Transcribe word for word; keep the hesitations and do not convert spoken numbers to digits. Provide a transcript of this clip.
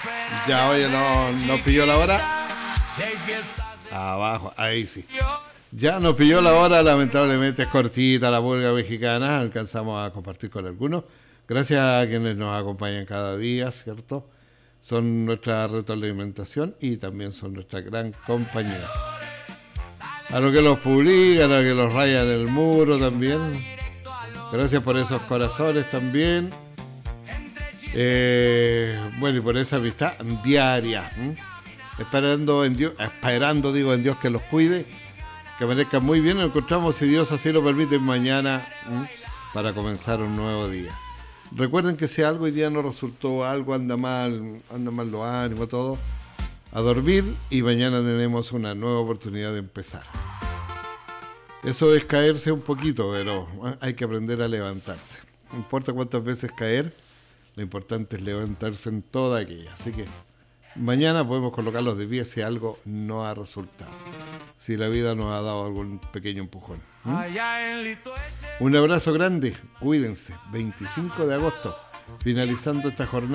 Ya, oye, no, nos pilló la hora. Abajo, ahí sí. Ya nos pilló la hora, lamentablemente es cortita la pulga mexicana, alcanzamos a compartir con algunos. Gracias a quienes nos acompañan cada día, ¿cierto? Son nuestra retroalimentación y también son nuestra gran compañía. A los que los publican, a los que los rayan el muro también. Gracias por esos corazones también. Eh, bueno, y por esa amistad diaria. ¿m? Esperando en Dios, esperando digo en Dios que los cuide, que amanezcan muy bien. Nos encontramos, si Dios así lo permite, mañana ¿m? para comenzar un nuevo día. Recuerden que si algo hoy día no resultó, algo anda mal, anda mal los ánimos, todo, a dormir y mañana tenemos una nueva oportunidad de empezar. Eso es caerse un poquito, pero hay que aprender a levantarse. No importa cuántas veces caer, lo importante es levantarse en toda aquella. Así que mañana podemos colocarlos de pie si algo no ha resultado. Si la vida nos ha dado algún pequeño empujón. ¿Mm? Un abrazo grande, cuídense. veinticinco de agosto, finalizando esta jornada.